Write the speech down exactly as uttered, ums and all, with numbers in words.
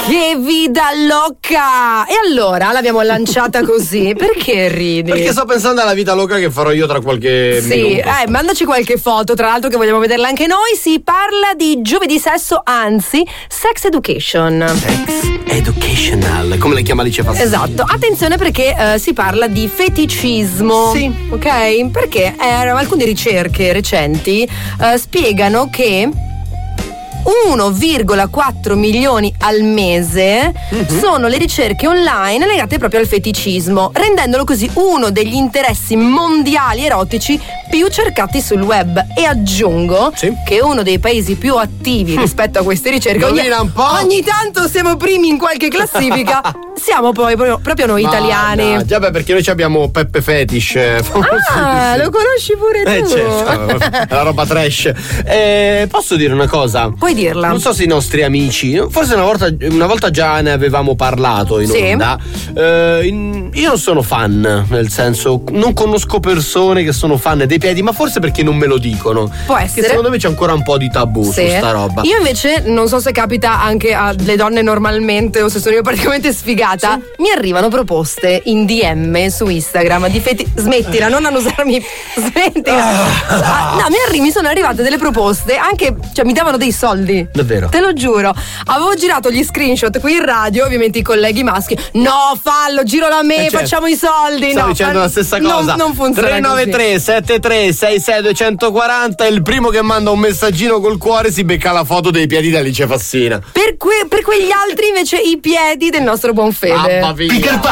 Che vida loca! E allora l'abbiamo lanciata così, perché ridi? Perché sto pensando alla vita loca che farò io tra qualche sì, minuto. eh, mandaci qualche foto, tra l'altro, che vogliamo vederla anche noi. Si parla di giovedì sesso, anzi, sex education. Sex educational, come le chiama Alice Fassina. Esatto, attenzione perché eh, si parla di feticismo. Sì. Ok? Perché eh, alcune ricerche recenti eh, spiegano che uno virgola quattro milioni al mese mm-hmm. sono le ricerche online legate proprio al feticismo, rendendolo così uno degli interessi mondiali erotici più cercati sul web. E aggiungo sì. che uno dei paesi più attivi rispetto a queste ricerche, ogni, un po'. ogni tanto siamo primi in qualche classifica, siamo poi proprio, proprio noi Ma italiani. No, già beh, perché noi abbiamo Peppe Fetish. Ah, lo conosci pure tu? Eh certo, è la roba trash. Eh, posso dire una cosa? Puoi dirla. Non so se i nostri amici, forse una volta, una volta già ne avevamo parlato in sì. onda. Eh, in, io non sono fan, nel senso, non conosco persone che sono fan dei piedi, ma forse perché non me lo dicono. Può essere. Che secondo me c'è ancora un po' di tabù sì. su sta roba. Io invece non so se capita anche alle donne normalmente o se sono io praticamente sfigata. Sì. Mi arrivano proposte in D M su Instagram di feti. Smettila, non annusarmi. Smettila. Ah. No, mi, arri- mi sono arrivate delle proposte anche, cioè mi davano dei soldi. Davvero? Te lo giuro. Avevo girato gli screenshot qui in radio, ovviamente i colleghi maschi. No, fallo, giro da me, eh certo. facciamo i soldi. Stavo no, dicendo fa... la stessa cosa. Non, non funziona. tre nove tre sette tre sei sei due quattro zero. Il primo che manda un messaggino col cuore si becca la foto dei piedi di Alice Fassina. Per, que- per quegli altri invece i piedi del nostro buon Fede. Mamma mia.